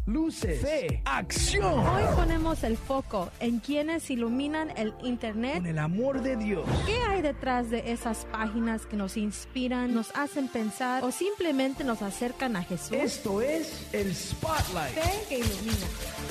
luces, fe, acción. Hoy ponemos el foco en quienes iluminan el Internet Con el amor de Dios. ¿Qué hay detrás de esas páginas que nos inspiran, nos hacen pensar o simplemente nos acercan a Jesús? Esto es el Spotlight. Fe que ilumina.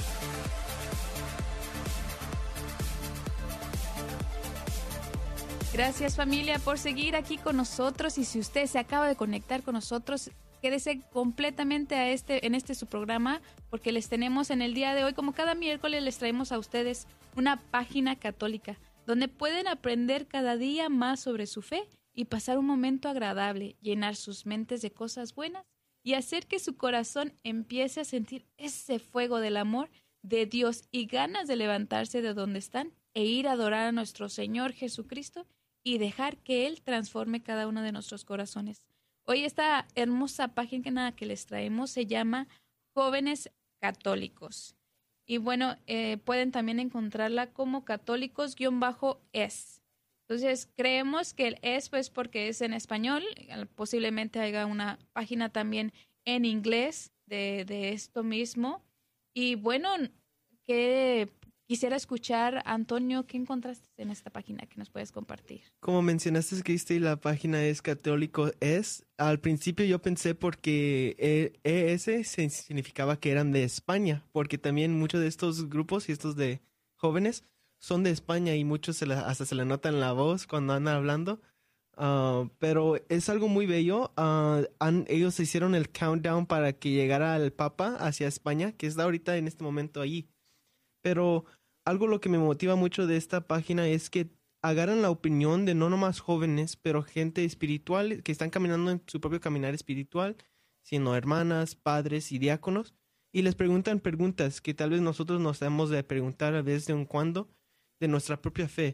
Gracias, familia, por seguir aquí con nosotros. Y si usted se acaba de conectar con nosotros, quédese completamente en este su programa, porque les tenemos en el día de hoy, como cada miércoles, les traemos a ustedes una página católica donde pueden aprender cada día más sobre su fe y pasar un momento agradable, llenar sus mentes de cosas buenas y hacer que su corazón empiece a sentir ese fuego del amor de Dios y ganas de levantarse de donde están e ir a adorar a nuestro Señor Jesucristo y dejar que Él transforme cada uno de nuestros corazones. Hoy esta hermosa página que les traemos se llama Jóvenes Católicos. Y bueno, pueden también encontrarla como católicos-es. Entonces, creemos que el es pues porque es en español. Posiblemente haya una página también en inglés de esto mismo. Y bueno, que quisiera escuchar, Antonio, ¿qué encontraste en esta página que nos puedes compartir? Como mencionaste, Cristi, la página es Católico Es. Al principio yo pensé porque ES significaba que eran de España, porque también muchos de estos grupos y estos de jóvenes son de España y muchos hasta se le nota en la voz cuando andan hablando. Pero es algo muy bello. Ellos hicieron el countdown para que llegara el Papa hacia España, que está ahorita en este momento allí. Pero algo lo que me motiva mucho de esta página es que agarran la opinión de no nomás jóvenes, pero gente espiritual que están caminando en su propio caminar espiritual, siendo hermanas, padres y diáconos, y les preguntan preguntas que tal vez nosotros nos debemos de preguntar a veces de un cuando de nuestra propia fe.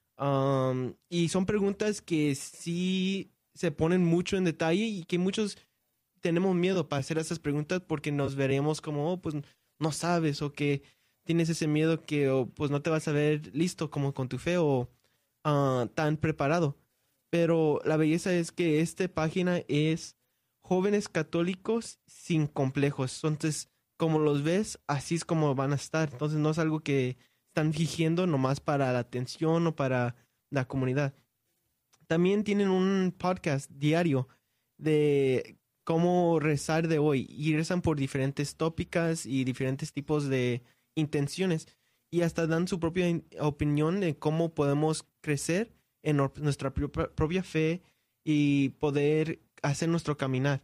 Y son preguntas que sí se ponen mucho en detalle y que muchos tenemos miedo para hacer esas preguntas porque nos veremos como, pues no sabes, o que tienes ese miedo que pues no te vas a ver listo como con tu fe o tan preparado. Pero la belleza es que esta página es jóvenes católicos sin complejos. Entonces, como los ves, así es como van a estar. Entonces, no es algo que están fingiendo nomás para la atención o para la comunidad. También tienen un podcast diario de cómo rezar de hoy. Y rezan por diferentes tópicas y diferentes tipos de intenciones y hasta dan su propia opinión de cómo podemos crecer en nuestra propia fe y poder hacer nuestro caminar.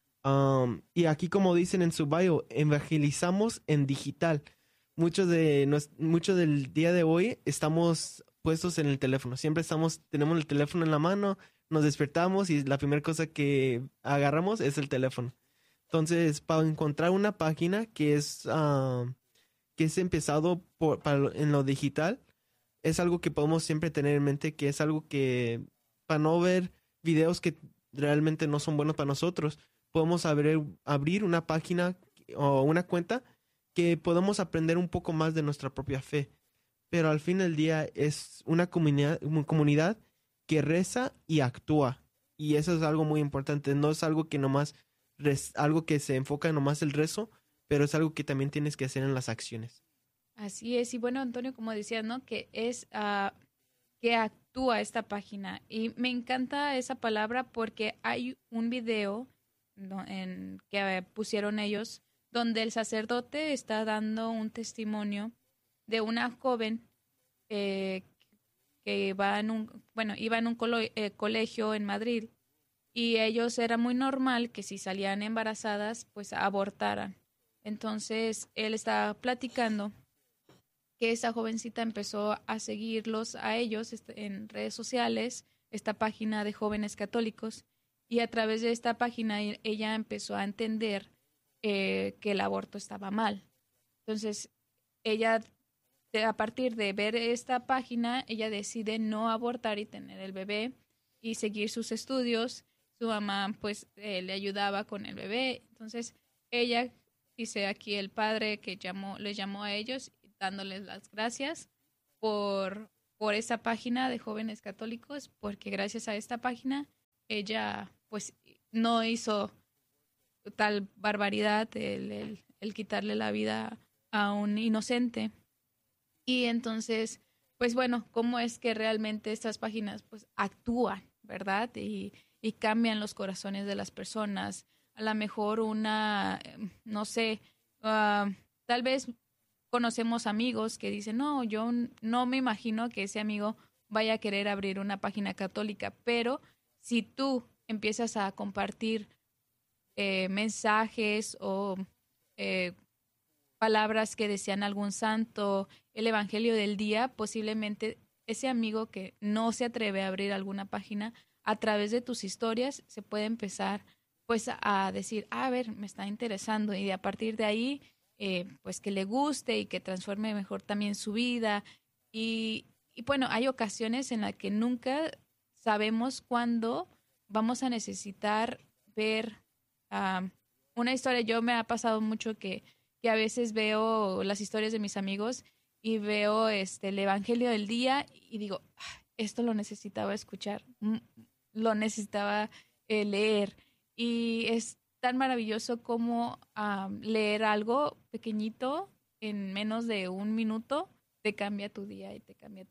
Y aquí, como dicen en su bio, evangelizamos en digital. Mucho del día de hoy estamos puestos en el teléfono. Siempre tenemos el teléfono en la mano, nos despertamos y la primera cosa que agarramos es el teléfono. Entonces, para encontrar una página que es empezado en lo digital, es algo que podemos siempre tener en mente, que es algo que, para no ver videos que realmente no son buenos para nosotros, podemos abrir una página o una cuenta que podemos aprender un poco más de nuestra propia fe. Pero al fin del día es una comunidad que reza y actúa. Y eso es algo muy importante. No es algo que nomás, algo que se enfoca nomás el rezo, pero es algo que también tienes que hacer en las acciones. Así es. Y bueno, Antonio, como decías, ¿no? Que es que actúa esta página. Y me encanta esa palabra porque hay un video que pusieron ellos donde el sacerdote está dando un testimonio de una joven que iba en un colegio en Madrid, y ellos era muy normal que si salían embarazadas, pues abortaran. Entonces, él estaba platicando que esa jovencita empezó a seguirlos a ellos en redes sociales, esta página de jóvenes católicos, y a través de esta página ella empezó a entender que el aborto estaba mal. Entonces, ella, a partir de ver esta página, ella decide no abortar y tener el bebé y seguir sus estudios. Su mamá, pues, le ayudaba con el bebé. Entonces, ella, dice aquí el padre que les llamó a ellos dándoles las gracias por esa página de jóvenes católicos, porque gracias a esta página ella, pues, no hizo tal barbaridad, el el quitarle la vida a un inocente. Y entonces, pues bueno, cómo es que realmente estas páginas pues actúan, ¿verdad? Y cambian los corazones de las personas. A lo mejor no sé, tal vez conocemos amigos que dicen, no, yo no me imagino que ese amigo vaya a querer abrir una página católica, pero si tú empiezas a compartir mensajes o palabras que desean algún santo, el evangelio del día, posiblemente ese amigo que no se atreve a abrir alguna página, a través de tus historias se puede empezar pues a decir, a ver, me está interesando, y a partir de ahí pues que le guste y que transforme mejor también su vida. Y bueno, hay ocasiones en las que nunca sabemos cuándo vamos a necesitar ver una historia. Yo me ha pasado mucho que a veces veo las historias de mis amigos y veo el evangelio del día y digo, esto lo necesitaba escuchar, lo necesitaba leer. Y es tan maravilloso como leer algo pequeñito en menos de un minuto te cambia tu día y te cambia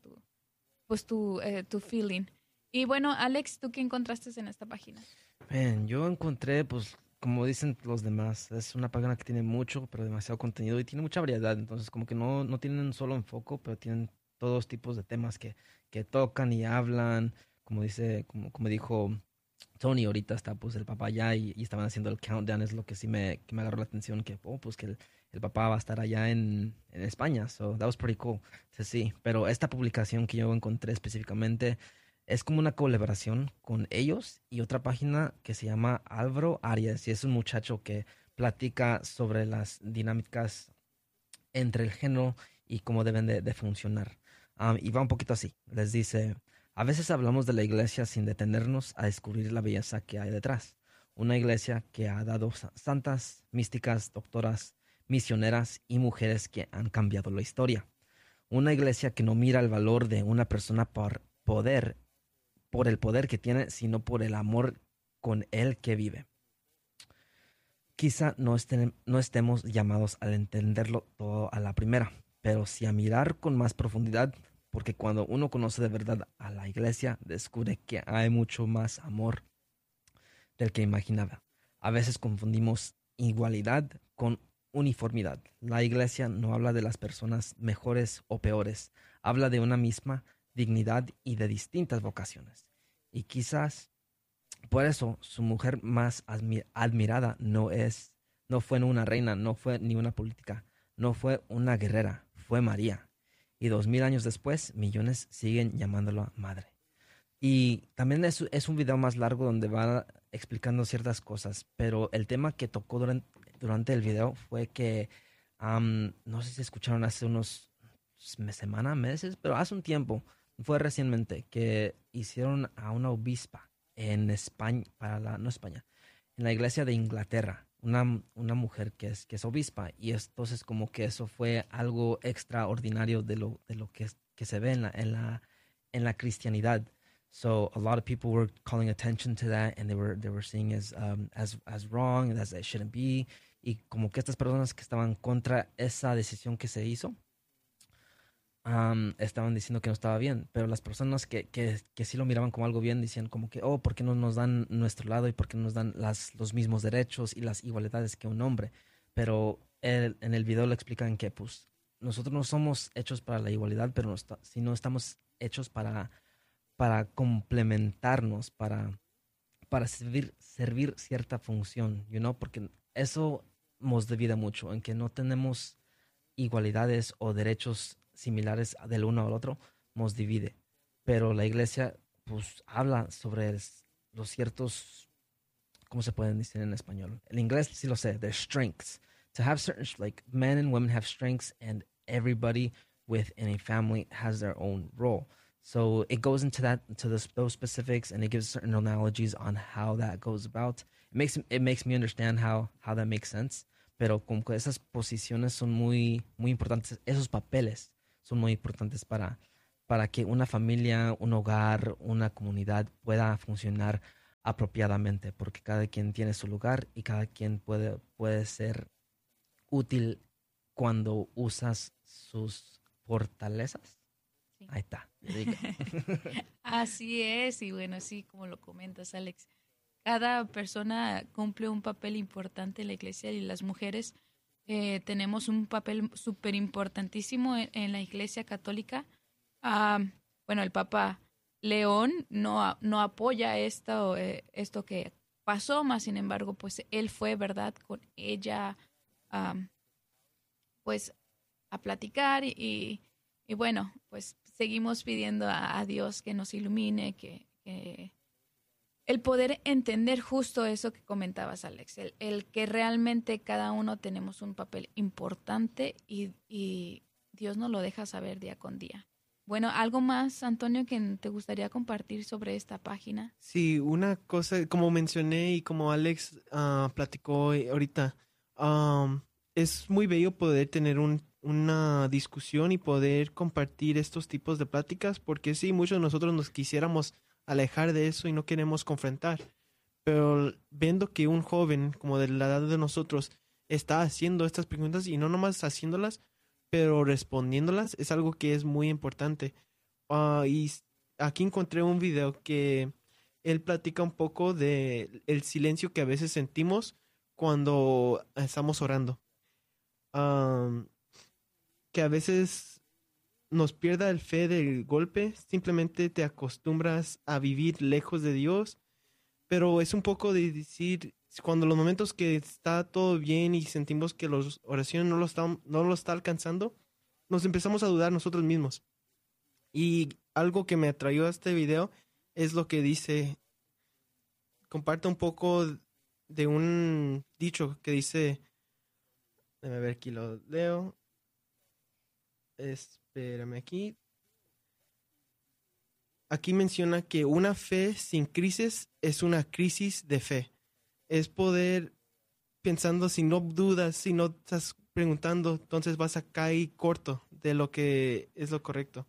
tu feeling. Y bueno, Alex, ¿tú qué encontraste en esta página? Man, yo encontré, pues, como dicen los demás, es una página que tiene mucho, pero demasiado contenido y tiene mucha variedad. Entonces, como que no tienen un solo enfoque, pero tienen todos tipos de temas que tocan y hablan. Como dijo Tony, ahorita está pues el papá allá y estaban haciendo el countdown. Es lo que sí que me agarró la atención, que pues que el papá va a estar allá en España. So that was pretty cool. Sí, pero esta publicación que yo encontré específicamente es como una colaboración con ellos y otra página que se llama Álvaro Arias, y es un muchacho que platica sobre las dinámicas entre el género y cómo deben de funcionar. Y va un poquito así. Les dice: a veces hablamos de la iglesia sin detenernos a descubrir la belleza que hay detrás. Una iglesia que ha dado santas, místicas, doctoras, misioneras y mujeres que han cambiado la historia. Una iglesia que no mira el valor de una persona por el poder que tiene, sino por el amor con el que vive. Quizá no estemos llamados a entenderlo todo a la primera, pero sí a mirar con más profundidad, porque cuando uno conoce de verdad a la iglesia, descubre que hay mucho más amor del que imaginaba. A veces confundimos igualdad con uniformidad. La iglesia no habla de las personas mejores o peores, habla de una misma dignidad y de distintas vocaciones. Y quizás por eso su mujer más admirada no fue una reina, no fue ni una política, no fue una guerrera, fue María. Y 2000 años después, millones siguen llamándola madre. Y también es un video más largo donde va explicando ciertas cosas, pero el tema que tocó durante el video fue que, no sé si escucharon hace unos meses, pero hace un tiempo, fue recientemente, que hicieron a una obispa en España, en la iglesia de Inglaterra, una mujer que es obispa, y entonces como que eso fue algo extraordinario de lo que se ve en la cristianidad. So a lot of people were calling attention to that, and they were seeing as wrong, as it shouldn't be, y como que estas personas que estaban contra esa decisión que se hizo, estaban diciendo que no estaba bien, pero las personas que sí lo miraban como algo bien decían como que, ¿por qué no nos dan nuestro lado y por qué no nos dan los mismos derechos y las igualdades que un hombre? Pero en el video le explican que pues nosotros no somos hechos para la igualdad, pero sino estamos hechos para complementarnos, para servir cierta función, porque eso nos divide mucho, en que no tenemos igualdades o derechos similares del uno al otro, nos divide. Pero la iglesia pues habla sobre los ciertos, ¿cómo se pueden decir en español? En inglés sí lo sé, their strengths. To have certain, like, men and women have strengths, and everybody within a family has their own role. So it goes into those specifics, and it gives certain analogies on how that goes about. It makes me understand how that makes sense. Pero como que esas posiciones son muy, muy importantes, esos papeles son muy importantes para que una familia, un hogar, una comunidad pueda funcionar apropiadamente, porque cada quien tiene su lugar y cada quien puede ser útil cuando usas sus fortalezas. Sí. Ahí está. Digo. Así es, y bueno, sí, como lo comentas, Alex, cada persona cumple un papel importante en la iglesia y las mujeres tenemos un papel súper importantísimo en la iglesia católica. Ah, bueno, el Papa León no apoya esto que pasó, más sin embargo, pues él fue, ¿verdad?, con ella, ah, pues a platicar y bueno, pues seguimos pidiendo a Dios que nos ilumine, que el poder entender justo eso que comentabas, Alex, el que realmente cada uno tenemos un papel importante y Dios nos lo deja saber día con día. Bueno, ¿algo más, Antonio, que te gustaría compartir sobre esta página? Sí, una cosa, como mencioné y como Alex platicó ahorita, es muy bello poder tener una discusión y poder compartir estos tipos de pláticas, porque sí, muchos de nosotros nos quisiéramos alejar de eso y no queremos confrontar, pero viendo que un joven como de la edad de nosotros está haciendo estas preguntas y no nomás haciéndolas, pero respondiéndolas, es algo que es muy importante. Y aquí encontré un video que él platica un poco de el silencio que a veces sentimos cuando estamos orando. Que a veces nos pierda el fe del golpe, simplemente te acostumbras a vivir lejos de Dios, pero es un poco de decir, cuando los momentos que está todo bien y sentimos que las oraciones no lo está alcanzando, nos empezamos a dudar nosotros mismos. Y algo que me atrayó a este video es lo que dice, comparte un poco de un dicho que dice, déjame ver, aquí lo leo. Espérame aquí. Aquí menciona que una fe sin crisis es una crisis de fe. Es poder pensando, si no dudas, si no estás preguntando, entonces vas a caer corto de lo que es lo correcto.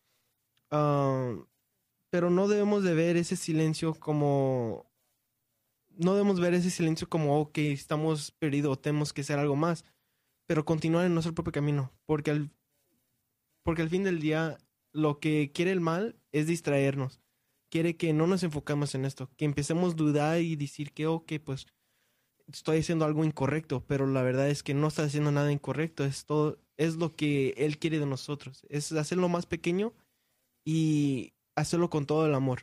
Pero no debemos de ver ese silencio como... No debemos ver ese silencio como, ok, estamos perdidos o tenemos que hacer algo más. Pero continuar en nuestro propio camino. Porque al fin del día, lo que quiere el mal es distraernos. Quiere que no nos enfocamos en esto. Que empecemos a dudar y decir que, ok, pues estoy haciendo algo incorrecto. Pero la verdad es que no está haciendo nada incorrecto. Es lo que Él quiere de nosotros. Es hacerlo más pequeño y hacerlo con todo el amor.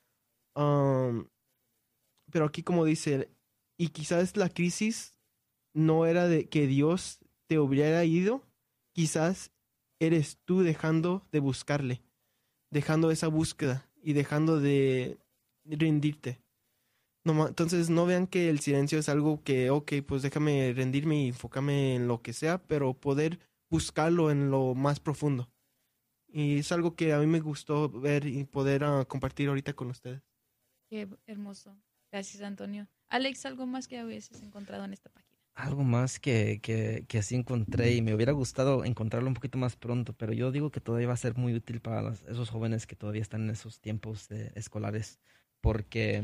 Pero aquí como dice, y quizás la crisis no era de que Dios te hubiera ido. Quizás eres tú dejando de buscarle, dejando esa búsqueda y dejando de rendirte. Entonces no vean que el silencio es algo que, ok, pues déjame rendirme y enfocarme en lo que sea, pero poder buscarlo en lo más profundo. Y es algo que a mí me gustó ver y poder compartir ahorita con ustedes. Qué hermoso. Gracias, Antonio. Alex, ¿algo más que habías encontrado en esta página? Algo más que sí encontré y me hubiera gustado encontrarlo un poquito más pronto, pero yo digo que todavía va a ser muy útil para esos jóvenes que todavía están en esos tiempos escolares, porque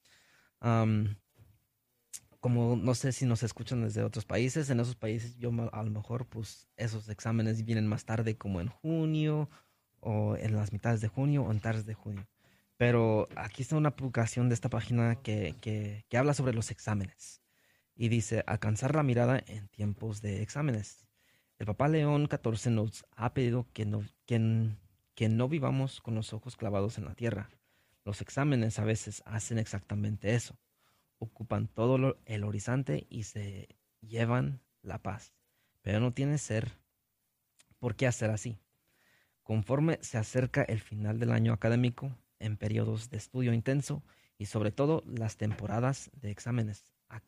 como no sé si nos escuchan desde otros países, en esos países a lo mejor pues esos exámenes vienen más tarde, como en junio o en las mitades de junio o en tardes de junio. Pero aquí está una publicación de esta página que habla sobre los exámenes. Y dice, alcanzar la mirada en tiempos de exámenes. El Papa León XIV nos ha pedido que no vivamos con los ojos clavados en la tierra. Los exámenes a veces hacen exactamente eso. Ocupan todo el horizonte y se llevan la paz. Pero no tiene por qué hacer así. Conforme se acerca el final del año académico, en periodos de estudio intenso y sobre todo las temporadas de exámenes,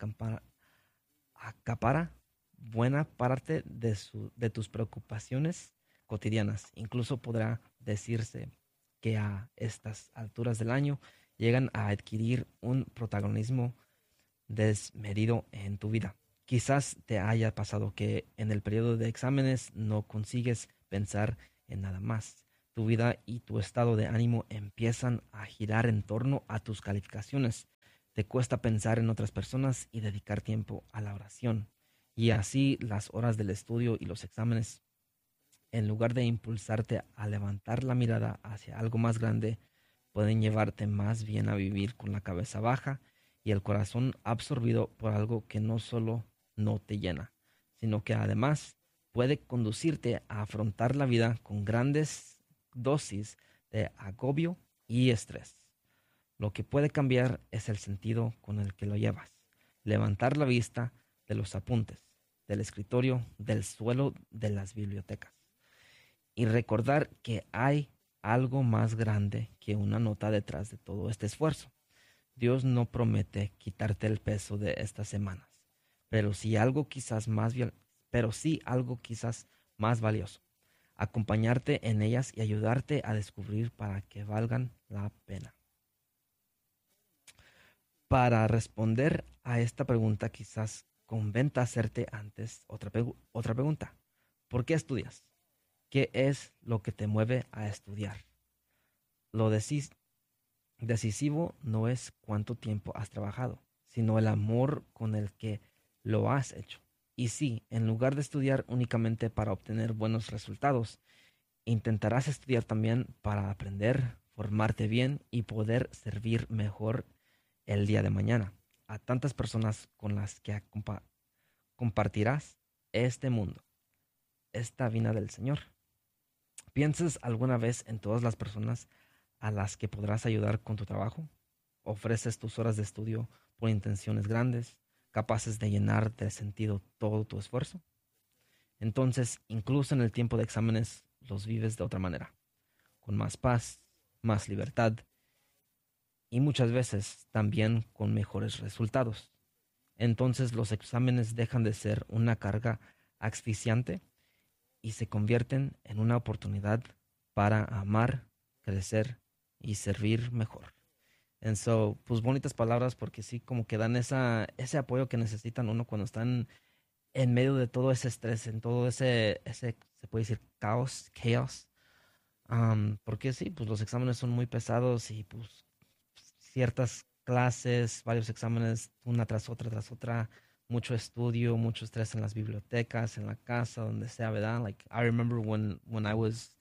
acapara buena parte de tus preocupaciones cotidianas. Incluso podrá decirse que a estas alturas del año llegan a adquirir un protagonismo desmedido en tu vida. Quizás te haya pasado que en el periodo de exámenes no consigues pensar en nada más. Tu vida y tu estado de ánimo empiezan a girar en torno a tus calificaciones. Te cuesta pensar en otras personas y dedicar tiempo a la oración. Y así las horas del estudio y los exámenes, en lugar de impulsarte a levantar la mirada hacia algo más grande, pueden llevarte más bien a vivir con la cabeza baja y el corazón absorbido por algo que no solo no te llena, sino que además puede conducirte a afrontar la vida con grandes dosis de agobio y estrés. Lo que puede cambiar es el sentido con el que lo llevas. Levantar la vista de los apuntes, del escritorio, del suelo de las bibliotecas. Y recordar que hay algo más grande que una nota detrás de todo este esfuerzo. Dios no promete quitarte el peso de estas semanas, pero sí algo quizás más valioso. Acompañarte en ellas y ayudarte a descubrir para que valgan la pena. Para responder a esta pregunta, quizás conventa hacerte antes otra pregunta. ¿Por qué estudias? ¿Qué es lo que te mueve a estudiar? Lo decisivo no es cuánto tiempo has trabajado, sino el amor con el que lo has hecho. Y sí, en lugar de estudiar únicamente para obtener buenos resultados, intentarás estudiar también para aprender, formarte bien y poder servir mejor el día de mañana a tantas personas con las que compartirás este mundo, esta vida del Señor. ¿Piensas alguna vez en todas las personas a las que podrás ayudar con tu trabajo? ¿Ofreces tus horas de estudio por intenciones grandes, capaces de llenar de sentido todo tu esfuerzo? Entonces, incluso en el tiempo de exámenes, los vives de otra manera, con más paz, más libertad y muchas veces también con mejores resultados. Entonces, los exámenes dejan de ser una carga asfixiante y se convierten en una oportunidad para amar, crecer y servir mejor. And so, pues bonitas palabras porque sí como que dan ese apoyo que necesitan uno cuando están en medio de todo ese estrés, en todo ese se puede decir chaos. Porque sí, pues los exámenes son muy pesados y pues ciertas clases, varios exámenes, una tras otra, mucho estudio, mucho estrés en las bibliotecas, en la casa, donde sea, ¿verdad? Like I remember when I was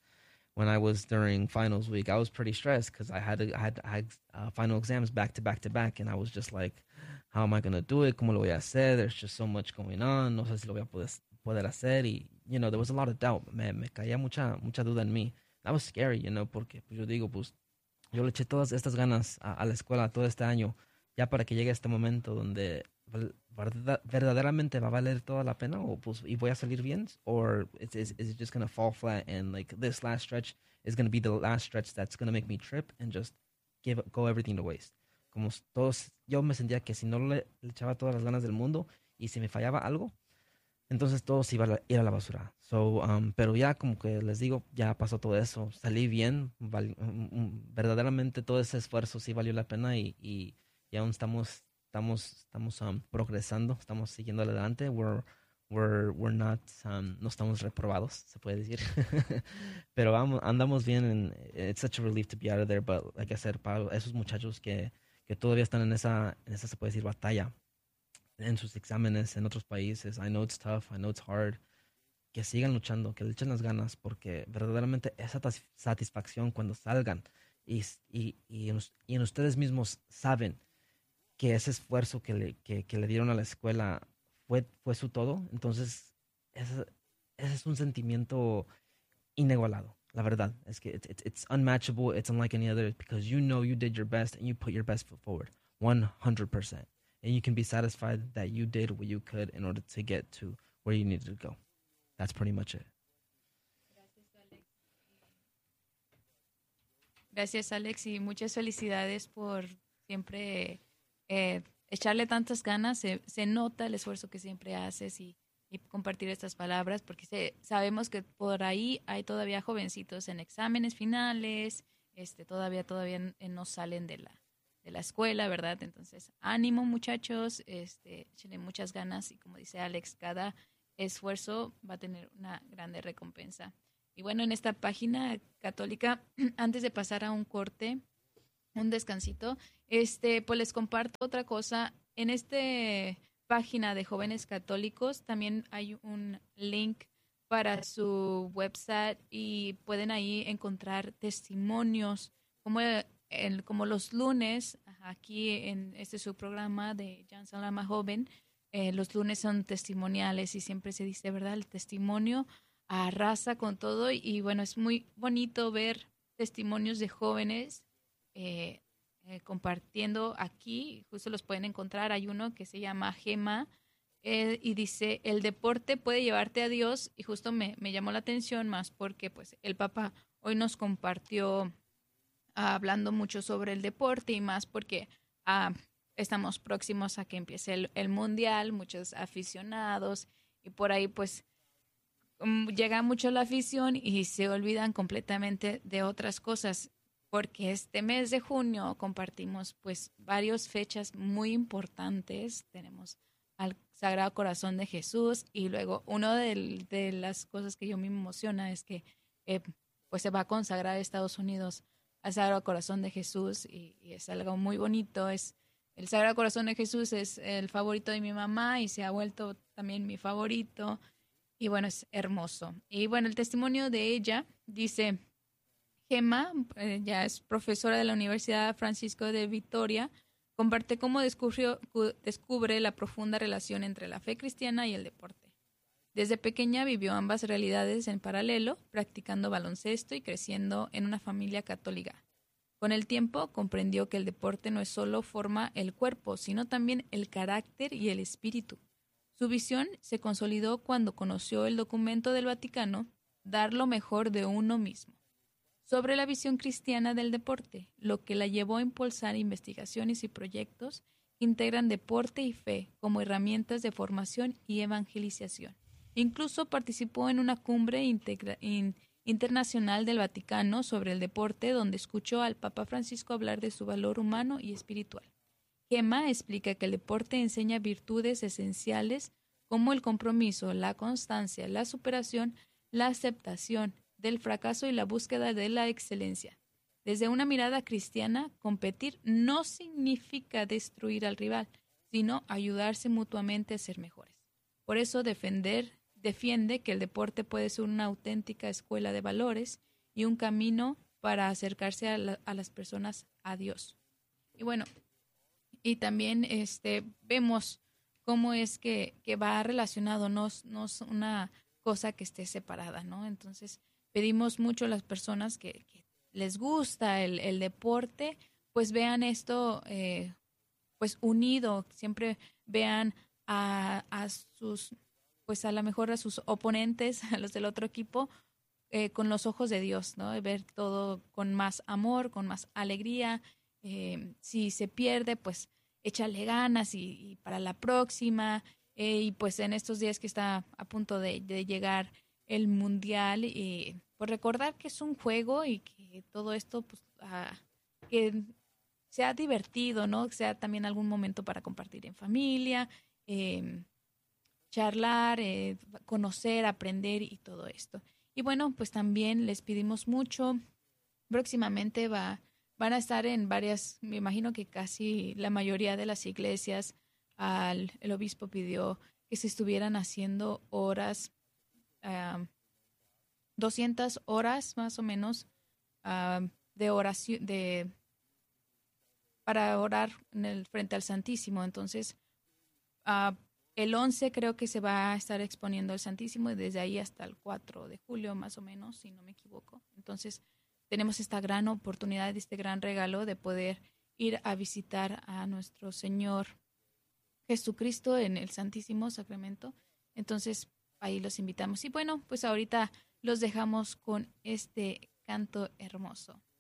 during finals week, I was pretty stressed because I had final exams back to back, and I was just like, how am I going to do it? ¿Cómo lo voy a hacer? There's just so much going on. No sé si lo voy a poder hacer. Y, there was a lot of doubt. Me caía mucha duda en mí. That was scary, porque pues, yo digo, pues, yo le eché todas estas ganas a la escuela todo este año, ya para que llegue este momento donde verdaderamente va a valer toda la pena, o pues, y voy a salir bien, or is it just going to fall flat, and like this last stretch is going to be the last stretch that's going to make me trip and just go everything to waste. Como todos, yo me sentía que si no le echaba todas las ganas del mundo y si me fallaba algo, entonces todo se iba a ir a la basura. Pero ya como que les digo, ya pasó todo eso, salí bien, verdaderamente todo ese esfuerzo sí valió la pena y aún estamos progresando, estamos siguiendo adelante. We're not, no estamos reprobados, se puede decir. Pero andamos bien. It's such a relief to be out of there. But like I said, para esos muchachos que todavía están en esa se puede decir batalla en sus exámenes en otros países, I know it's tough, I know it's hard, que sigan luchando, que le echen las ganas, porque verdaderamente esa satisfacción cuando salgan y en ustedes mismos saben que ese esfuerzo que le dieron a la escuela fue su todo. Entonces ese es un sentimiento inigualado, la verdad. Es que it's unmatchable, it's unlike any other, because you did your best and you put your best foot forward 100%, and you can be satisfied that you did what you could in order to get to where you needed to go. That's pretty much it. Gracias, Alex, y muchas felicidades por siempre echarle tantas ganas. Se nota el esfuerzo que siempre haces y compartir estas palabras, porque sabemos que por ahí hay todavía jovencitos en exámenes finales, todavía no salen de la escuela, ¿verdad? Entonces, ánimo, muchachos, échenle muchas ganas y como dice Alex, cada esfuerzo va a tener una grande recompensa. Y bueno, en esta página católica, antes de pasar a un corte, un descansito, pues les comparto otra cosa. En este página de Jóvenes Católicos. También hay un link para su website y pueden ahí encontrar testimonios como los lunes, aquí en este su programa de Jan Salama Joven. Los lunes son testimoniales y siempre se dice, ¿verdad? El testimonio arrasa con todo y bueno, es muy bonito ver testimonios de jóvenes compartiendo aquí. Justo los pueden encontrar. Hay uno que se llama Gema y dice, el deporte puede llevarte a Dios, y justo me llamó la atención más porque pues el Papa hoy nos compartió hablando mucho sobre el deporte y más porque estamos próximos a que empiece el Mundial, muchos aficionados y por ahí pues llega mucho la afición y se olvidan completamente de otras cosas, porque este mes de junio compartimos pues varias fechas muy importantes. Tenemos al Sagrado Corazón de Jesús y luego una de las cosas que yo me emociona es que pues se va a consagrar Estados Unidos al Sagrado Corazón de Jesús y es algo muy bonito. El Sagrado Corazón de Jesús es el favorito de mi mamá y se ha vuelto también mi favorito y bueno, es hermoso. Y bueno, el testimonio de ella dice, Gemma, ya es profesora de la Universidad Francisco de Vitoria, comparte cómo descubre la profunda relación entre la fe cristiana y el deporte. Desde pequeña vivió ambas realidades en paralelo, practicando baloncesto y creciendo en una familia católica. Con el tiempo comprendió que el deporte no es solo forma el cuerpo, sino también el carácter y el espíritu. Su visión se consolidó cuando conoció el documento del Vaticano, Dar lo mejor de uno mismo, sobre la visión cristiana del deporte, lo que la llevó a impulsar investigaciones y proyectos que integran deporte y fe como herramientas de formación y evangelización. Incluso participó en una cumbre internacional del Vaticano sobre el deporte, donde escuchó al Papa Francisco hablar de su valor humano y espiritual. Gemma explica que el deporte enseña virtudes esenciales como el compromiso, la constancia, la superación, la aceptación del fracaso y la búsqueda de la excelencia. Desde una mirada cristiana, competir no significa destruir al rival, sino ayudarse mutuamente a ser mejores. Por eso defiende que el deporte puede ser una auténtica escuela de valores y un camino para acercarse a las personas a Dios. Y bueno, y también vemos cómo es que va relacionado, no es una cosa que esté separada, ¿no? Entonces, pedimos mucho a las personas que les gusta el deporte, pues vean esto pues unido, siempre vean a sus, pues a lo mejor a sus oponentes, a los del otro equipo, con los ojos de Dios, ¿no? Ver todo con más amor, con más alegría. Si se pierde, pues échale ganas y para la próxima. Y pues en estos días que está a punto de llegar el Mundial, pues recordar que es un juego y que todo esto pues que sea divertido, ¿no? Que sea también algún momento para compartir en familia, charlar, conocer, aprender y todo esto. Y bueno, pues también les pedimos mucho. Próximamente van a estar en varias, me imagino que casi la mayoría de las iglesias, el obispo pidió que se estuvieran haciendo horas, 200 horas más o menos de oración, para orar frente al Santísimo. Entonces, el 11 creo que se va a estar exponiendo el Santísimo y desde ahí hasta el 4 de julio más o menos, si no me equivoco. Entonces, tenemos esta gran oportunidad, este gran regalo de poder ir a visitar a nuestro Señor Jesucristo en el Santísimo Sacramento. Entonces, ahí los invitamos. Y bueno, pues ahorita los dejamos con este canto hermoso.